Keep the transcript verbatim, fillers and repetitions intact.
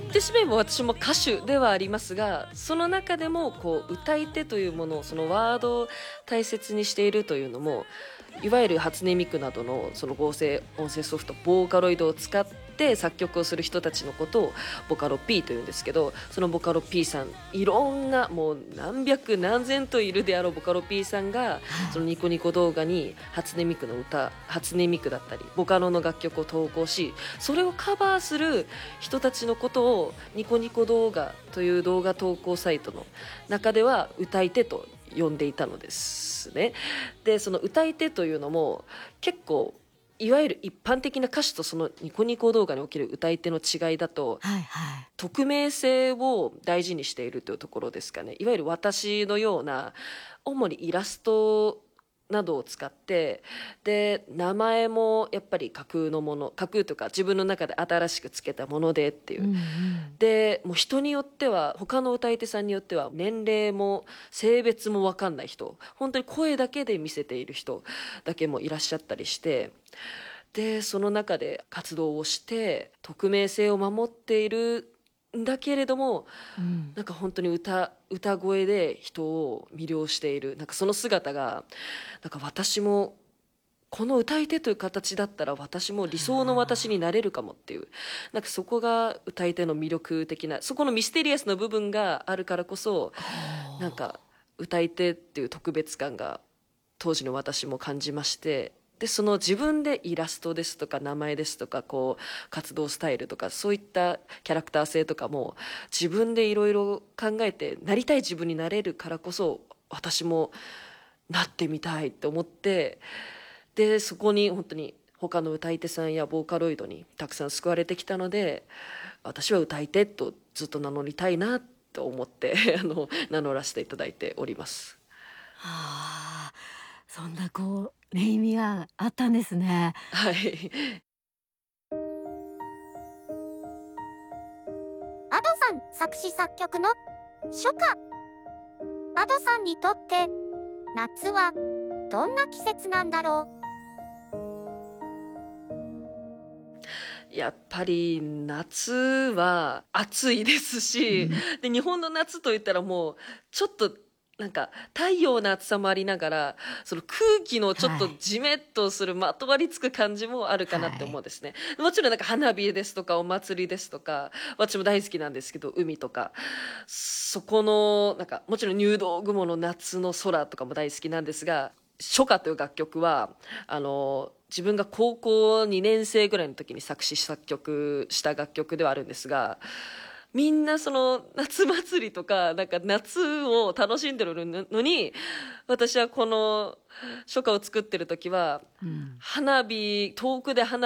ってしまえば私も歌手ではありますが、その中でもこう歌い手というものを、そのワードを大切にしているというのも、いわゆる初音ミクなどのその合成音声ソフトボーカロイドを使って作曲をする人たちのことをボカロ P というんですけど、そのボカロ P さん、いろんなもう何百何千といるであろうボカロ P さんがそのニコニコ動画に初音ミクの歌、初音ミクだったりボカロの楽曲を投稿し、それをカバーする人たちのことをニコニコ動画という動画投稿サイトの中では歌い手と呼んでいたのですね。でその歌い手というのも結構いわゆる一般的な歌手とそのニコニコ動画における歌い手の違いだと、 はいはい、 匿名性を大事にしているというところですかね。いわゆる私のような主にイラストなどを使って、で名前もやっぱり架空のもの、架空というか自分の中で新しくつけたものでっていう、 うんうん、 でもう人によっては、他の歌い手さんによっては年齢も性別も分かんない人、本当に声だけで見せている人だけもいらっしゃったりして、でその中で活動をして匿名性を守っているんだけれども、うん、なんか本当に歌歌声で人を魅了している、なんかその姿が、なんか私もこの歌い手という形だったら私も理想の私になれるかもっていう、なんかそこが歌い手の魅力的な、そこのミステリアスな部分があるからこそ、なんか歌い手っていう特別感が当時の私も感じまして、でその自分でイラストですとか名前ですとかこう活動スタイルとかそういったキャラクター性とかも自分でいろいろ考えて、なりたい自分になれるからこそ私もなってみたいって思って、でそこに本当に他の歌い手さんやボーカロイドにたくさん救われてきたので、私は歌い手とずっと名乗りたいなと思ってあの名乗らせていただいております。 はあ、そんなこう、ね、意味があったんですね。 はい。 Ado さん作詞作曲の初夏。Ado さんにとって夏はどんな季節なんだろう。 やっぱり夏は暑いですし、うん、で日本の夏といったらもうちょっとなんか太陽の暑さもありながら、その空気のちょっとジメッとするまとわりつく感じもあるかなって思うんですね、はい、もちろんなんか花火ですとかお祭りですとか私も大好きなんですけど、海とかそこのなんかもちろん入道雲の夏の空とかも大好きなんですが、初夏という楽曲はあの自分が高校にねん生ぐらいの時に作詞作曲した楽曲ではあるんですが、みんなその夏祭りとかなんか夏を楽しんでるのに、私はこの初夏を作ってる時は、うん、花火遠くで花